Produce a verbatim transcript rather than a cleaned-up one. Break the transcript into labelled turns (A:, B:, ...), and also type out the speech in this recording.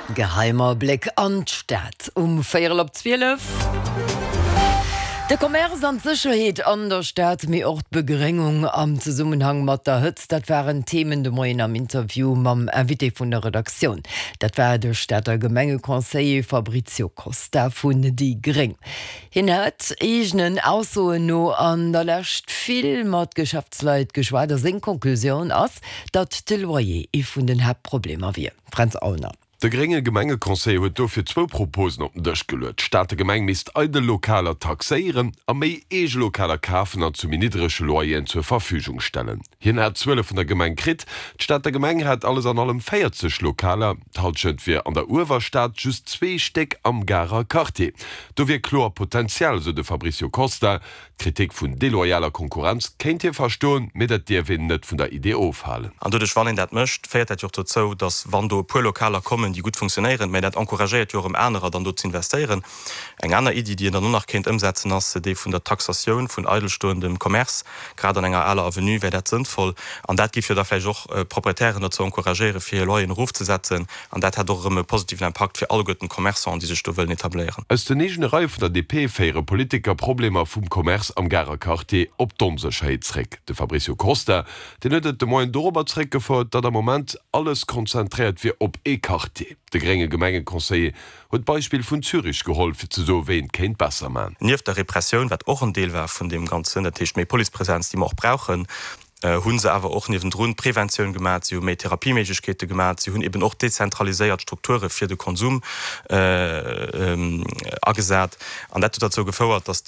A: Geheimer Blick an d'Stadt um vier op zwölf. De Kommerz an Sicherheet an der Stadt mé ort Begrengung am Zusammenhang mat der Hütz, dat waren Themen de Moien am Interview mam Invité vun der Redaktion. Dat war de Städter Gemengekonseiller Fabrizio Costa vun die Gring. Hin hat egenen ausoe no an der Lächt viel mat Geschäftsleit geschwader sinn Konklusion ass, dat de Loyer e vun den Hauptproblemer wie. Franz Auner.
B: De geringe Gemengekonseil huet dofir zwo Proposen op den Dëch gelöt. Staat de Gemeng mist aide lokaler taxéieren a méi ege lokaler Kafener zu minidresche Loyen zur Verfügung stellen. Hien hat zwölf vun der Gemeng krit, d'Staat der Gemeng hat alles an allem feiertzech lokaler, talschend wie an der Uwerstaat just zwee Steck am Garer Quartier. Do wie chlor Potenzial, so de Fabrizio Costa, Kritik vun deloyaler Konkurrenz kennt ihr verstohlen, mit dat Dir windet vun der Idee aufhalen.
C: An du dech wann dat mcht, feiert dat jo zo, dass wann du pu lokaler kommen, die gut funktionieren, méi dat encouragiert jo um Äner dann dort zu investieren. Eng aner Idee, die dann nur noch kind umsetzen ass de vun der Taxation vun edelstundem Kommerz, grad an enger aller Avenue wär dat sinnvoll. An dat gifir derfle auch äh, Proprietären zu encouragieren, fir Leute in Ruf zu setzen, an dat hat doch einen positiven Impact fir alle gotten Kommerzer an diese Stuwellen etablieren.
B: Aus der negen Reihe von der D P feiere Politiker Probleme vum Kommerz am Garer Quartier op Domsescheitsreck. De Fabrizio Costa, den huet de Moien Dobertreck gefordert, dat der Moment alles konzentriert wie op E-Quartier. De geringe Gemengekonseiller huet Beispiel vun Zürich geholfen zu so wen kennt besser man.
C: Nief der Repression wat och ein Deel war von dem ganzen Tisch méi Polizeipräsenz, die man auch brauchen. Hun se awer och niwen Drun Prävention gemat, sie méi Therapiemekete gemat, sie hunn eben och dezentraliséiert Strukture fir de Konsum äh, ähm, agesat. An dat dazu gefauerert, dass